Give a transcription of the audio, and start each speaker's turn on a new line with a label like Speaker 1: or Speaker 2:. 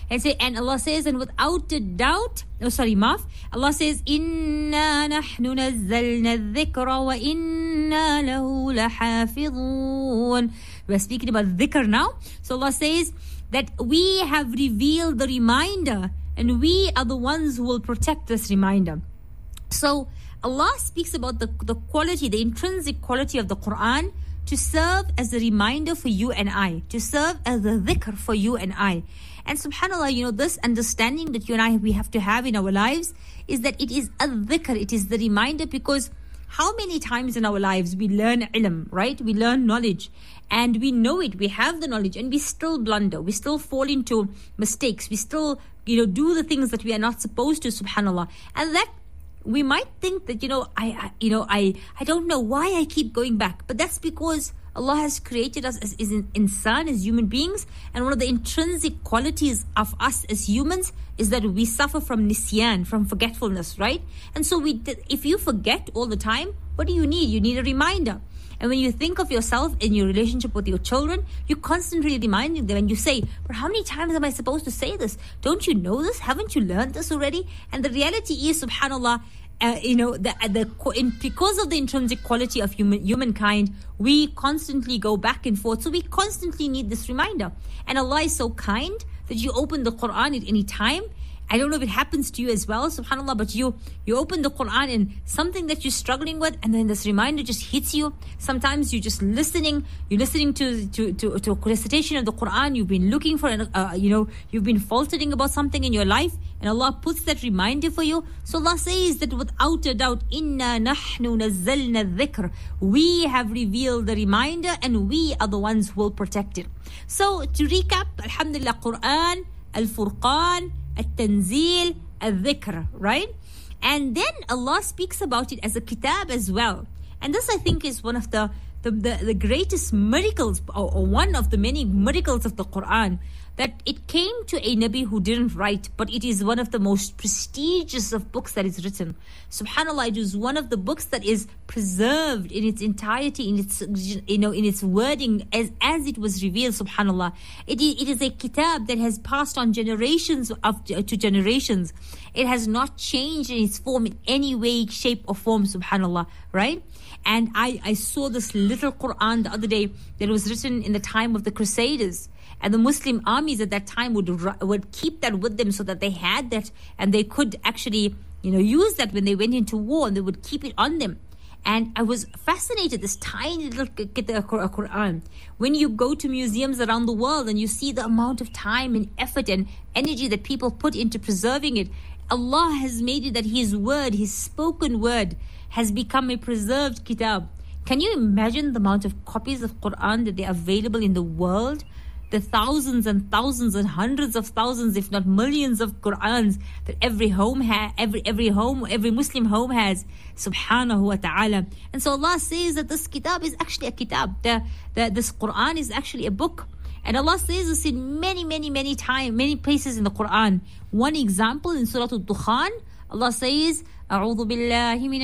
Speaker 1: And Allah says, and without a doubt, Allah says, Inna nahnu nazzalna dhikra wa inna lahu lahafidhun. We're speaking about dhikr now. So Allah says that we have revealed the reminder and we are the ones who will protect this reminder. So Allah speaks about the quality, the intrinsic quality of the Quran to serve as a reminder for you and I, to serve as a dhikr for you and I. And subhanAllah, this understanding that you and I, we have to have in our lives is that it is a dhikr, it is the reminder, because how many times in our lives we learn ilm, right? We learn knowledge and we know it, we have the knowledge and we still blunder, we still fall into mistakes, we still, do the things that we are not supposed to, subhanAllah. And that we might think that, I don't know why I keep going back. But that's because Allah has created us as insan, as human beings. And one of the intrinsic qualities of us as humans is that we suffer from nisyan, from forgetfulness, right? And so if you forget all the time, what do you need? You need a reminder. And when you think of yourself in your relationship with your children, you're constantly reminding them and you say, but how many times am I supposed to say this? Don't you know this? Haven't you learned this already? And the reality is, subhanAllah, because of the intrinsic quality of humankind, we constantly go back and forth. So we constantly need this reminder. And Allah is so kind that you open the Quran at any time. I don't know if it happens to you as well, subhanAllah, but you open the Quran and something that you're struggling with, and then this reminder just hits you. Sometimes you're just listening to a recitation of the Quran, you've been looking for, you've been faltering about something in your life, and Allah puts that reminder for you. So Allah says that without a doubt, Inna nahnu nazzalna dhikr, we have revealed the reminder and we are the ones who will protect it. So to recap, Alhamdulillah, Quran, Al-Furqan, At-Tanzeel, Al-Dhikr, right? And then Allah speaks about it as a kitab as well. And this, I think, is one of the greatest miracles, or one of the many miracles of the Quran, that it came to a Nabi who didn't write, but it is one of the most prestigious of books that is written. SubhanAllah, it is one of the books that is preserved in its entirety, in its wording as it was revealed. SubhanAllah, it is a kitab that has passed on generations to generations. It has not changed in its form in any way, shape, or form. SubhanAllah, right? And I saw this little Quran the other day that was written in the time of the Crusaders. And the Muslim armies at that time would keep that with them so that they had that and they could actually, use that when they went into war, and they would keep it on them. And I was fascinated, this tiny little Quran. When you go to museums around the world and you see the amount of time and effort and energy that people put into preserving it, Allah has made it that His word, His spoken word, has become a preserved kitab. Can you imagine the amount of copies of Quran that are available in the world? The thousands and thousands and hundreds of thousands, if not millions of Qur'ans that every Muslim home has, subhanahu wa ta'ala. And so Allah says that this kitab is actually a kitab. This Qur'an is actually a book. And Allah says this in many places in the Qur'an. One example in Surah Al-Dukhan, Allah says, أعوذ بالله من